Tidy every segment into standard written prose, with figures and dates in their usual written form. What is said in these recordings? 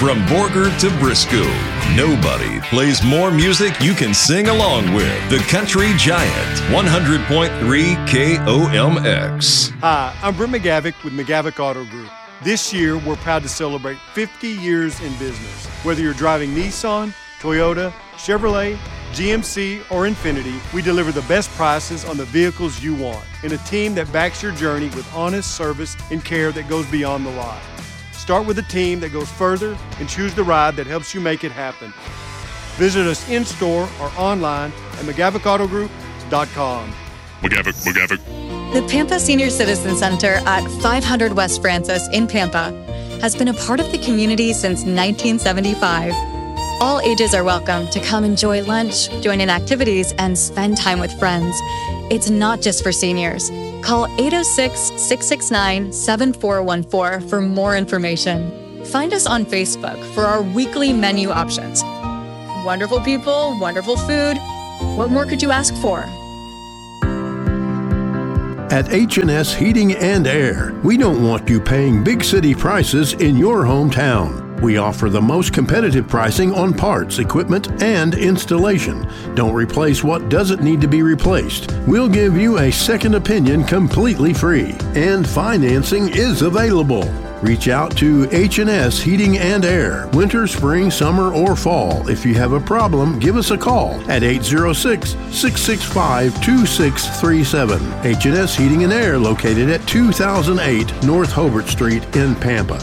From Borger to Briscoe, nobody plays more music you can sing along with. The Country Giant, 100.3 KOMX. Hi, I'm Brent McGavick with McGavick Auto Group. This year, we're proud to celebrate 50 years in business. Whether you're driving Nissan, Toyota, Chevrolet, GMC, or Infiniti, we deliver the best prices on the vehicles you want and a team that backs your journey with honest service and care that goes beyond the lot. Start with a team that goes further and choose the ride that helps you make it happen. Visit us in-store or online at McGavickAutoGroup.com. McGavick. The Pampa Senior Citizen Center at 500 West Francis in Pampa has been a part of the community since 1975. All ages are welcome to come enjoy lunch, join in activities, and spend time with friends. It's not just for seniors. Call 806-669-7414 for more information. Find us on Facebook for our weekly menu options. Wonderful people, wonderful food. What more could you ask for? At H&S Heating and Air, we don't want you paying big city prices in your hometown. We offer the most competitive pricing on parts, equipment, and installation. Don't replace what doesn't need to be replaced. We'll give you a second opinion completely free, and financing is available. Reach out to H&S Heating and Air, winter, spring, summer, or fall. If you have a problem, give us a call at 806-665-2637. H&S Heating and Air, located at 2008 North Hobart Street in Pampa.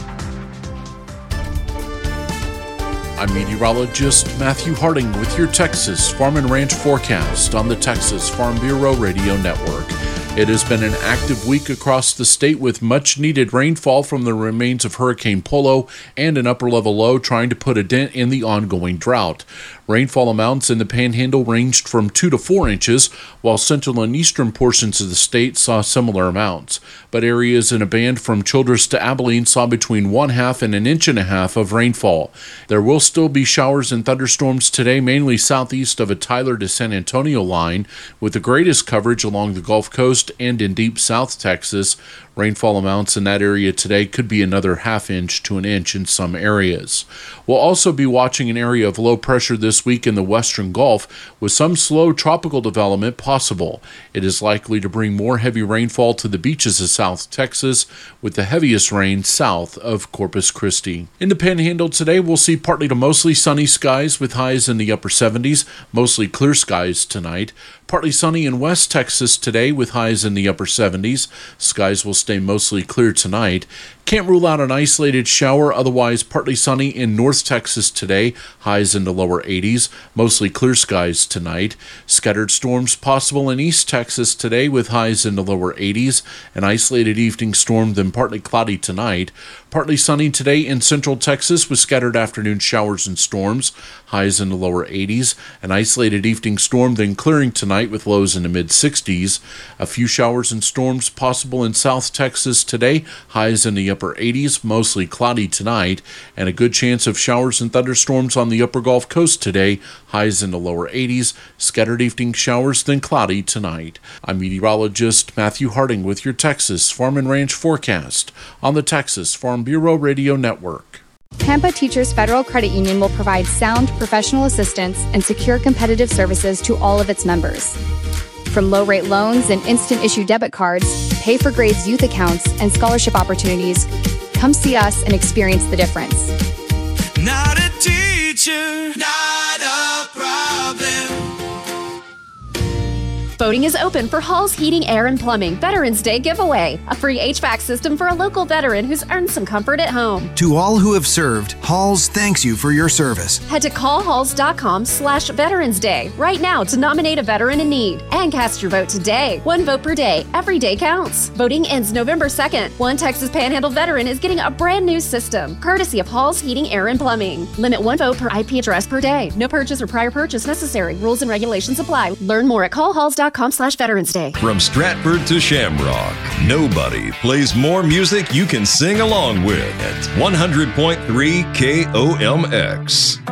I'm meteorologist Matthew Harding with your Texas Farm and Ranch forecast on the Texas Farm Bureau Radio Network. It has been an active week across the state with much needed rainfall from the remains of Hurricane Polo and an upper level low trying to put a dent in the ongoing drought. Rainfall amounts in the Panhandle ranged from 2 to 4 inches, while central and eastern portions of the state saw similar amounts. But areas in a band from Childress to Abilene saw between 1/2 and 1.5 inches of rainfall. There will still be showers and thunderstorms today, mainly southeast of a Tyler to San Antonio line, with the greatest coverage along the Gulf Coast and in deep South Texas. Rainfall amounts in that area today could be another 1/2 inch to 1 inch in some areas. We'll also be watching an area of low pressure this week in the western Gulf, with some slow tropical development possible. It is likely to bring more heavy rainfall to the beaches of South Texas, with the heaviest rain south of Corpus Christi. In the Panhandle today, we'll see partly to mostly sunny skies with highs in the upper 70s, mostly clear skies tonight. Partly sunny in West Texas today with highs in the upper 70s. Skies will stay mostly clear tonight. Can't rule out an isolated shower, otherwise partly sunny in North Texas today, highs in the lower 80s, mostly clear skies tonight. Scattered storms possible in East Texas today with highs in the lower 80s, an isolated evening storm, then partly cloudy tonight. Partly sunny today in Central Texas with scattered afternoon showers and storms, highs in the lower 80s, an isolated evening storm, then clearing tonight with lows in the mid-60s. A few showers and storms possible in South Texas today, highs in the upper 80s, mostly cloudy tonight, and a good chance of showers and thunderstorms on the upper Gulf Coast today, highs in the lower 80s, scattered evening showers, then cloudy tonight. I'm meteorologist Matthew Harding with your Texas Farm and Ranch forecast on the Texas Farm Bureau Radio Network. Pampa Teachers Federal Credit Union will provide sound professional assistance and secure competitive services to all of its members. From low-rate loans and instant-issue debit cards, pay-for-grades youth accounts, and scholarship opportunities, come see us and experience the difference. Not a teacher, not a problem. Voting is open for Hall's Heating, Air, and Plumbing Veterans Day giveaway. A free HVAC system for a local veteran who's earned some comfort at home. To all who have served, Halls thanks you for your service. Head to callhalls.com/Veterans Day right now to nominate a veteran in need and cast your vote today. 1 vote per day. Every day counts. Voting ends November 2nd. One Texas Panhandle veteran is getting a brand new system, courtesy of Hall's Heating, Air, and Plumbing. Limit 1 vote per IP address per day. No purchase or prior purchase necessary. Rules and regulations apply. Learn more at callhalls.com/Veterans Day. From Stratford to Shamrock, nobody plays more music you can sing along with at 100.3 KOMX.